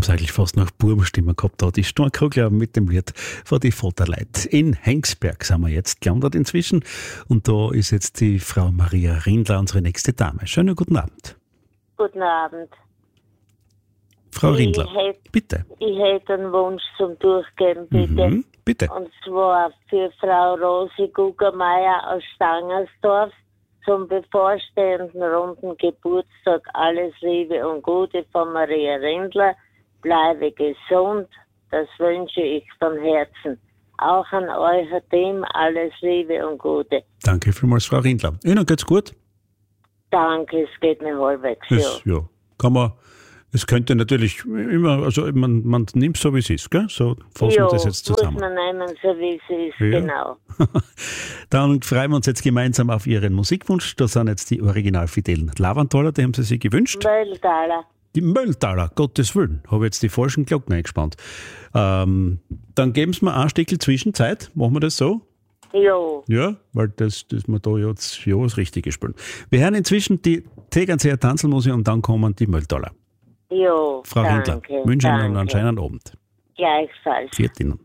es eigentlich fast nach Bubenstimme gehabt da. Die Sturmkugler mit dem Lied von die Vaterleit. In Hengsberg sind wir jetzt gelandet inzwischen. Und da ist jetzt die Frau Maria Rindler, unsere nächste Dame. Schönen guten Abend. Guten Abend. Frau Rindler, bitte. Ich hätte einen Wunsch zum Durchgeben, bitte. Bitte. Und zwar für Frau Rosi Guggermeier aus Stangersdorf zum bevorstehenden runden Geburtstag. Alles Liebe und Gute von Maria Rindler. Bleibe gesund. Das wünsche ich von Herzen. Auch an euer Team alles Liebe und Gute. Danke vielmals, Frau Rindler. Ihnen geht's gut? Danke, es geht mir halbwegs. Ja, kann man. Es könnte natürlich immer, also man nimmt so wie es ist, gell? So fassen wir das jetzt zusammen. Muss man nehmen, so wie es ist, ja. Genau. Dann freuen wir uns jetzt gemeinsam auf Ihren Musikwunsch. Da sind jetzt die original fidelen Lavantaler, die haben Sie sich gewünscht. Mölltaler. Die Mölltaler, Gottes Willen. Habe jetzt die falschen Glocken eingespannt. Dann geben Sie mir ein Stückchen Zwischenzeit. Machen wir das so? Jo. Ja, weil das wir da jetzt das Richtige spielen. Wir hören inzwischen die Tegernseer Tanzelmusik und dann kommen die Mölltaler. Jo, Frau Rindler, wünsche Ihnen einen schönen Abend. Gleichfalls. Viert Ihnen.